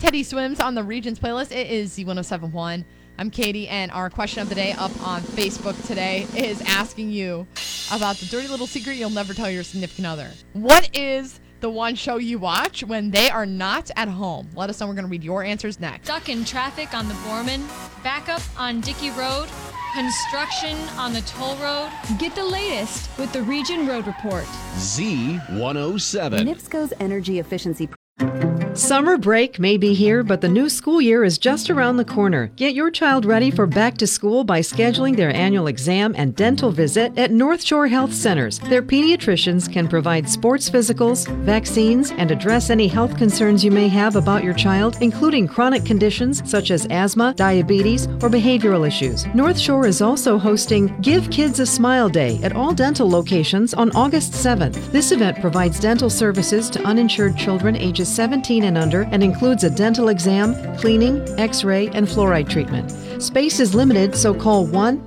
Teddy Swims on the Regions playlist. It is Z1071. I'm Katie, and our question of the day up on Facebook today is asking you about the dirty little secret you'll never tell your significant other. What is the one show you watch when they are not at home? Let us know. We're going to read your answers next. Stuck in traffic on the Borman, backup on Dickey Road, construction on the toll road. Get the latest with the Region Road Report. Z107. NIPSCO's energy efficiency. Summer break may be here, but the new school year is just around the corner. Get your child ready for back to school by scheduling their annual exam and dental visit at North Shore Health Centers. Their pediatricians can provide sports physicals, vaccines, and address any health concerns you may have about your child, including chronic conditions such as asthma, diabetes, or behavioral issues. North Shore is also hosting Give Kids a Smile Day at all dental locations on August 7th. This event provides dental services to uninsured children ages 17 and under and includes a dental exam, cleaning, x-ray, and fluoride treatment. Space is limited, so call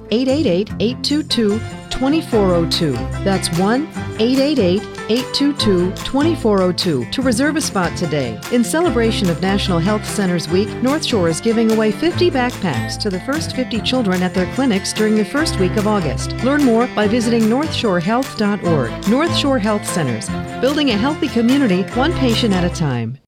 1-888-822-2402. That's 1-888-822-2402 to reserve a spot today. In celebration of National Health Centers Week, North Shore is giving away 50 backpacks to the first 50 children at their clinics during the first week of August. Learn more by visiting northshorehealth.org. North Shore Health Centers, building a healthy community one patient at a time.